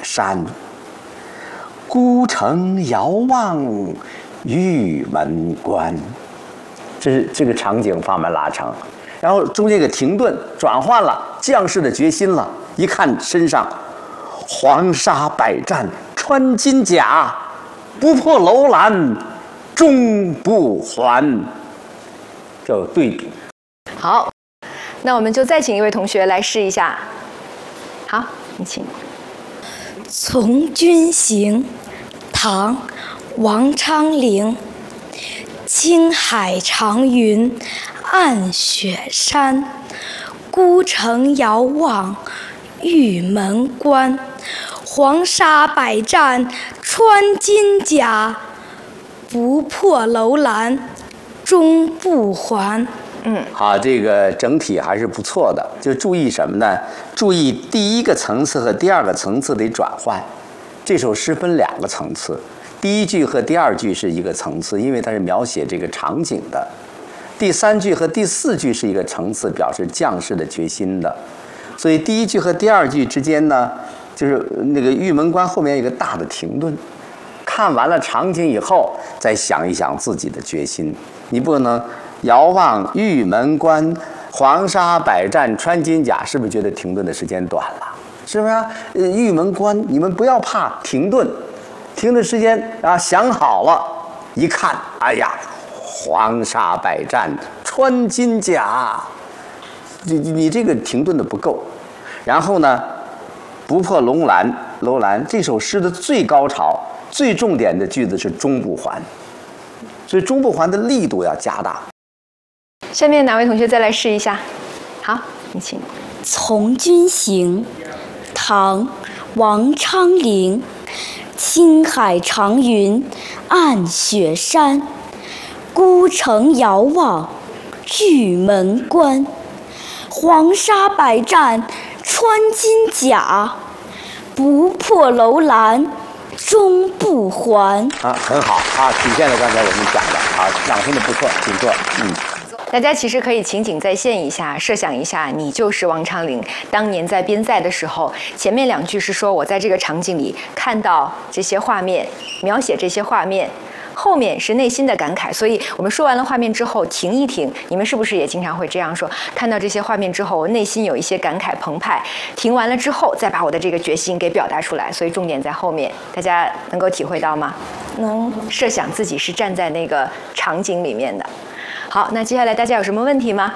山。孤城遥望玉门关。这个场景放慢拉长，然后中间一个停顿，转换了将士的决心了。一看身上黄沙百战穿金甲，不破楼兰终不还。这有对比。 好，那我们就再请一位同学来试一下。好，你请。 从军行，唐·王昌龄。青海长云暗雪山，孤城遥望玉门关。黄沙百战穿金甲，不破楼兰终不还。 好，这个整体还是不错的。就注意什么呢？注意第一个层次和第二个层次得转换。这首诗分两个层次，第一句和第二句是一个层次，因为它是描写这个场景的；第三句和第四句是一个层次，表示将士的决心的。所以第一句和第二句之间呢，就是那个玉门关后面有一个大的停顿。看完了场景以后，再想一想自己的决心。你不能遥望玉门关，黄沙百战穿金甲，是不是觉得停顿的时间短了？是不是啊？玉门关，你们不要怕停顿，停顿时间啊，想好了，一看，哎呀，黄沙百战穿金甲，你这个停顿的不够。然后呢，不破楼兰这首诗的最高潮、最重点的句子是终不还，所以终不还的力度要加大。 下面哪位同学再来试一下？好，你请。 从军行，唐·王昌龄。青海长云暗雪山，孤城遥望玉门关。黄沙百战穿金甲，不破楼兰终不还。 很好啊，体现了刚才我们讲的啊，朗诵的不错，请坐。 大家其实可以情景再现一下，设想一下，你就是王昌龄。当年在边塞的时候，前面两句是说我在这个场景里看到这些画面，描写这些画面，后面是内心的感慨。所以我们说完了画面之后，停一停。你们是不是也经常会这样说？看到这些画面之后，我内心有一些感慨澎湃，停完了之后，再把我的这个决心给表达出来。所以重点在后面，大家能够体会到吗？ 能。 设想自己是站在那个场景里面的。好，那接下来大家有什么问题吗？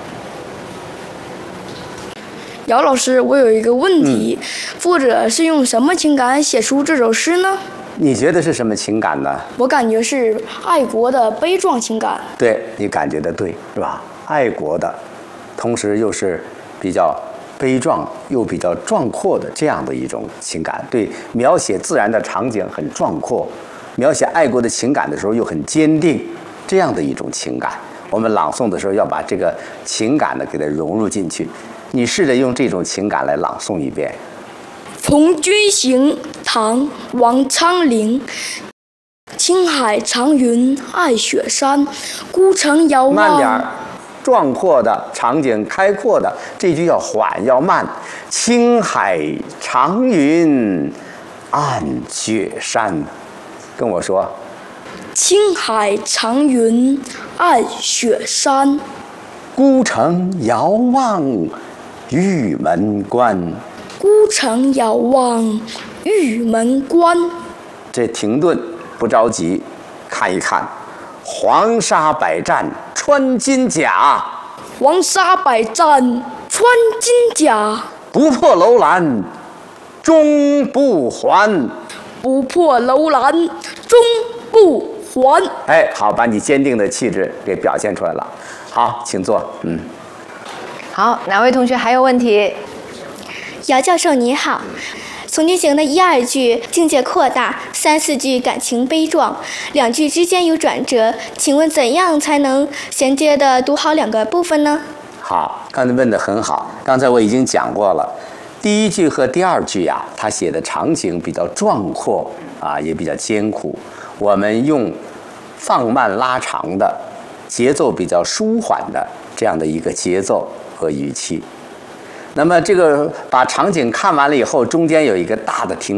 姚老师，我有一个问题，作者是用什么情感写出这首诗呢？ 你觉得是什么情感呢？ 我感觉是爱国的悲壮情感。 对，你感觉的对，是吧？爱国的，同时又是比较悲壮又比较壮阔的这样的一种情感。对，描写自然的场景很壮阔，描写爱国的情感的时候又很坚定。这样的一种情感，我们朗诵的时候要把这个情感呢给它融入进去。你试着用这种情感来朗诵一遍。 从军行，唐·王昌龄。青海长云暗雪山，孤城遥望。 慢点儿，壮阔的场景，开阔的，这句要缓要慢。青海长云暗雪山，跟我说。 青海长云暗雪山， 孤城遥望玉门关。 孤城遥望玉门关。 这停顿不着急，看一看，黄沙百战穿金甲。 黄沙百战穿金甲， 不破楼兰终不还。 不破楼兰终不还。 哎，好，把你坚定的气质给表现出来了。好，请坐。 好，哪位同学还有问题？ 姚教授你好，从军行的一二句境界扩大，三四句感情悲壮，两句之间有转折，请问怎样才能衔接的读好两个部分呢？ 好，刚才问得很好，刚才我已经讲过了。第一句和第二句啊，他写的场景比较壮阔啊，也比较艰苦。我们用放慢拉长的节奏，比较舒缓的这样的一个节奏和语气。那么这个把场景看完了以后，中间有一个大的停